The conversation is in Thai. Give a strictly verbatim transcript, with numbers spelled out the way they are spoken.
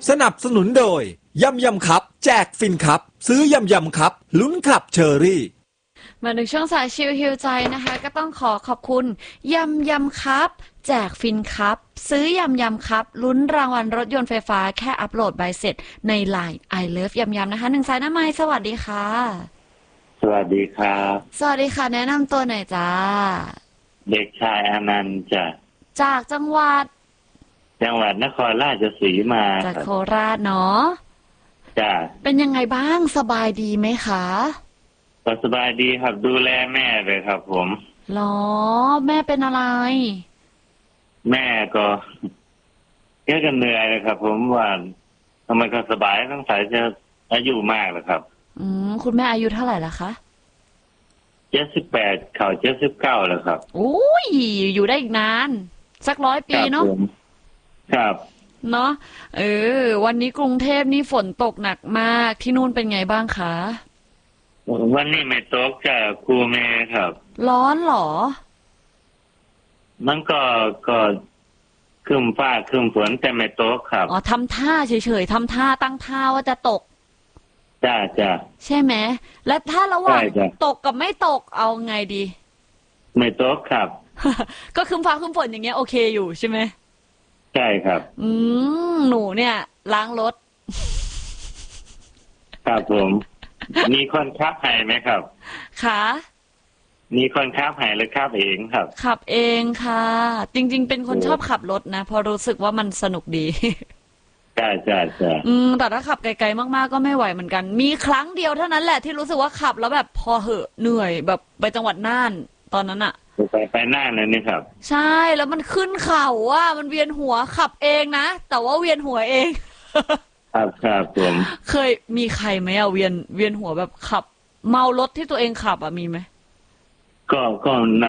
สนับสนุนโดยยำยำครับแจกฟินครับซื้อยำยำครับลุ้นขับเชอรี่มาถึงช่วงสายชิลฮิวใจนะคะก็ต้องขอขอบคุณยำยำครับแจกฟินครับซื้อยำยำครับลุ้นรางวัลรถยนต์ไฟฟ้าแค่อัปโหลดใบเสร็จใน ไลน์ I Love ยำยำนะคะหนึ่งสายหน้าไม้สวัสดีค่ะสวัสดีครับสวัสดีค่ะแนะนำตัวหน่อยจ้าเด็กชายอนันต์จ้ะจากจังหวัดจังหวัดนครราชสีมาจากโคราชเนาะจ้ะเป็นยังไงบ้างสบายดีไหมคะก็สบายดีครับดูแลแม่เลยครับผมหรอแม่เป็นอะไรแม่ก็แค่กันเหนื่อยเลยครับผมว่าทำไมก็สบายต้องสายจะอายุมากเลยครับอืมคุณแม่อายุเท่าไหร่ละคะเจ็ดสิบแปดเข่าเจ็ดสิบเก้าแล้วครับโอ้ยอยู่ได้อีกนานสักร้อยปีเนาะครับเนาะเออวันนี้กรุงเทพนี่ฝนตกหนักมากที่นู่นเป็นไงบ้างคะวันนี้ไม่ตกจ้ะครูเมย์ครับร้อนหรอมันก็ก็ครึ้มฟ้าครึ้มฝนแต่ไม่ตกครับอ๋อทำท่าเฉยๆทำท่าตั้งท่าว่าจะตกจ้าจ้าใช่ไหมและถ้าระหว่างตกกับไม่ตกเอาไงดีไม่ตกครับก็ครึ้มฟ้าครึ้มฝนอย่างเงี้ยโอเคอยู่ใช่ไหมใช่ครับอืมหนูเนี่ยล้างรถครับผมมีคนขับให้ไหมครับค่ะมีคนขับให้หรือขับเองครับขับเองค่ะจริงๆเป็นคนชอบขับรถนะเพราะรู้สึกว่ามันสนุกดีใช่ใช่ใช่อืมแต่ถ้าขับไกลๆมากๆก็ไม่ไหวเหมือนกันมีครั้งเดียวเท่านั้นแหละที่รู้สึกว่าขับแล้วแบบพอเหอะเหนื่อยแบบไปจังหวัดน่านตอนนั้นอะไปไปน่านเลยนี่ครับใช่แล้วมันขึ้นเขาว่ามันเวียนหัวขับเองนะแต่ว่าเวียนหัวเองครับครับผมเคยมีใครไหมอะเวียนเวียนหัวแบบขับเมารถที่ตัวเองขับอะมีไหมก็ก็